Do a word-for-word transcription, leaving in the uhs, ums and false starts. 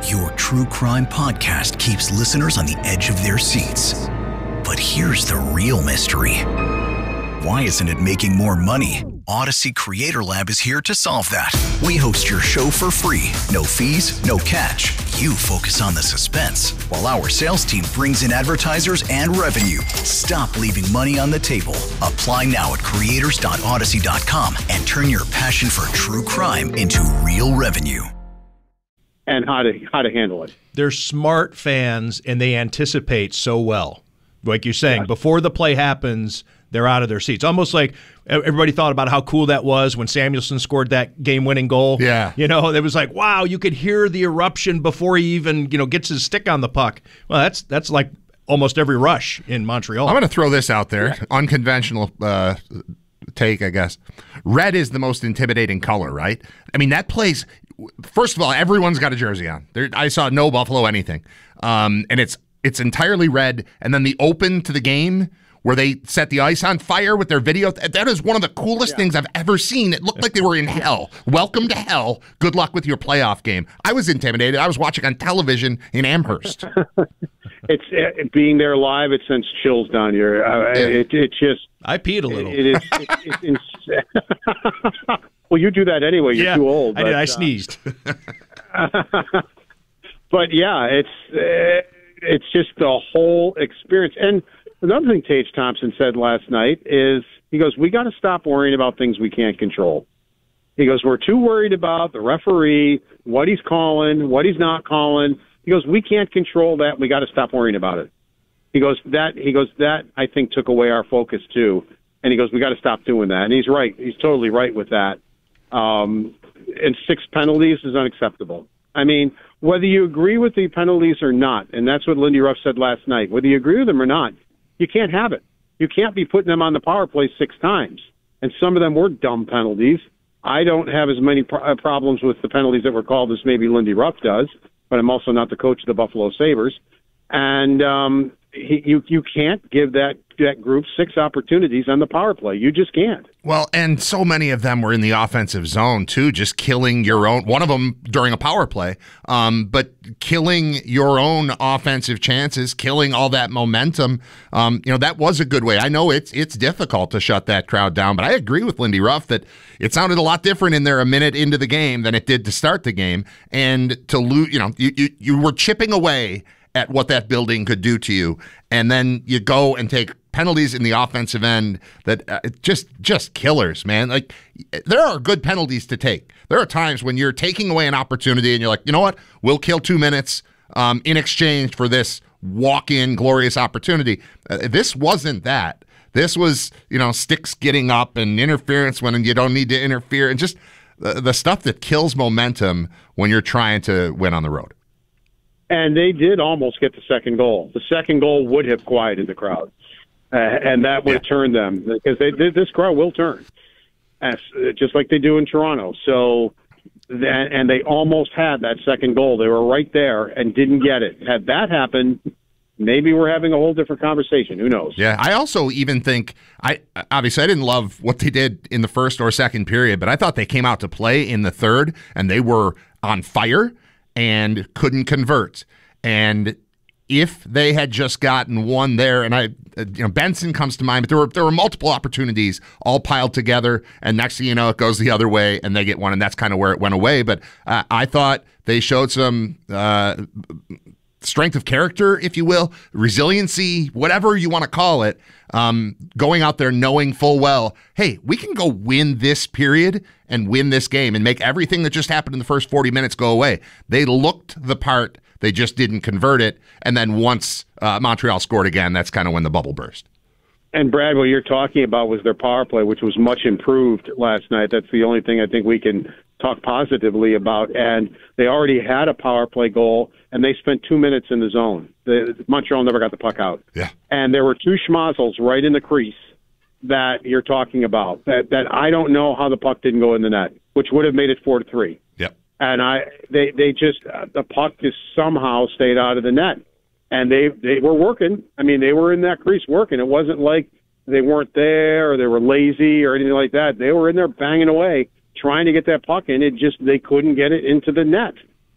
Your true crime podcast keeps listeners on the edge of their seats. But here's the real mystery. Why isn't it making more money? Odyssey Creator Lab is here to solve that. We host your show for free. No fees, no catch. You focus on the suspense, while our sales team brings in advertisers and revenue. Stop leaving money on the table. Apply now at creators dot odyssey dot com and turn your passion for true crime into real revenue. And how to how to handle it. They're smart fans, and they anticipate so well. Like you're saying, yes. Before the play happens, they're out of their seats. Almost like everybody thought about how cool that was when Samuelson scored that game-winning goal. Yeah. You know, it was like, wow, you could hear the eruption before he even, you know, gets his stick on the puck. Well, that's that's like almost every rush in Montreal. I'm going to throw this out there. Yeah. Unconventional uh, take, I guess. Red is the most intimidating color, right? I mean, that plays – first of all, everyone's got a jersey on. There, I saw no Buffalo anything. Um, and it's it's entirely red. And then the open to the game where they set the ice on fire with their video, that is one of the coolest yeah. things I've ever seen. It looked like they were in hell. Welcome to hell. Good luck with your playoff game. I was intimidated. I was watching on television in Amherst. It's it, being there live. It sends chills down your. Uh, yeah. It it just. I peed a little. It, it is. It, it's insane. Well, you do that anyway. You're yeah, too old. I but, did. I uh, sneezed. But yeah, it's uh, it's just the whole experience. And another thing Tage Thompson said last night is he goes, "We got to stop worrying about things we can't control." He goes, "We're too worried about the referee, what he's calling, what he's not calling." He goes, "We can't control that. We got to stop worrying about it." He goes, "That he goes that I think took away our focus too." And he goes, "We got to stop doing that." And he's right. He's totally right with that. Um, and six penalties is unacceptable. I mean, whether you agree with the penalties or not, and that's what Lindy Ruff said last night, whether you agree with them or not, you can't have it. You can't be putting them on the power play six times. And some of them were dumb penalties. I don't have as many pro- problems with the penalties that were called as maybe Lindy Ruff does, but I'm also not the coach of the Buffalo Sabres. And um, he, you you can't give that, that group six opportunities on the power play. You just can't. Well, and so many of them were in the offensive zone, too, just killing your own – one of them during a power play, um, but killing your own offensive chances, killing all that momentum. Um, you know, that was a good way. I know it's it's difficult to shut that crowd down, but I agree with Lindy Ruff that it sounded a lot different in there a minute into the game than it did to start the game. And to lose – you know, you, you, you were chipping away – at what that building could do to you, and then you go and take penalties in the offensive end that uh, just just killers, man. Like, there are good penalties to take. There are times when you're taking away an opportunity and you're like, you know what, we'll kill two minutes um, in exchange for this walk-in glorious opportunity. Uh, this wasn't that. This was, you know, sticks getting up and interference when you don't need to interfere, and just the, the stuff that kills momentum when you're trying to win on the road. And they did almost get the second goal. The second goal would have quieted the crowd, uh, and that would have yeah. turned them, because they, they, this crowd will turn, as, just like they do in Toronto. So, that, and they almost had that second goal. They were right there and didn't get it. Had that happened, maybe we're having a whole different conversation. Who knows? Yeah, I also even think, I obviously I didn't love what they did in the first or second period, but I thought they came out to play in the third, and they were on fire and couldn't convert. And if they had just gotten one there, and I, you know, Benson comes to mind, but there were there were multiple opportunities all piled together, and next thing you know, it goes the other way, and they get one, and that's kind of where it went away. But uh, I thought they showed some uh, strength of character, if you will, resiliency, whatever you want to call it, um, going out there knowing full well, hey, we can go win this period and win this game and make everything that just happened in the first forty minutes go away. They looked the part. They just didn't convert it. And then once uh, Montreal scored again, that's kind of when the bubble burst. And, Brad, what you're talking about was their power play, which was much improved last night. That's the only thing I think we can talk positively about. And they already had a power play goal, and they spent two minutes in the zone. The, Montreal never got the puck out. Yeah. And there were two schmozzles right in the crease that you're talking about, that, that I don't know how the puck didn't go in the net, which would have made it four to three. Yep. And I, they, they just uh, the puck just somehow stayed out of the net, and they, they were working. I mean, they were in that crease working. It wasn't like they weren't there or they were lazy or anything like that. They were in there banging away, trying to get that puck in. It just they couldn't get it into the net.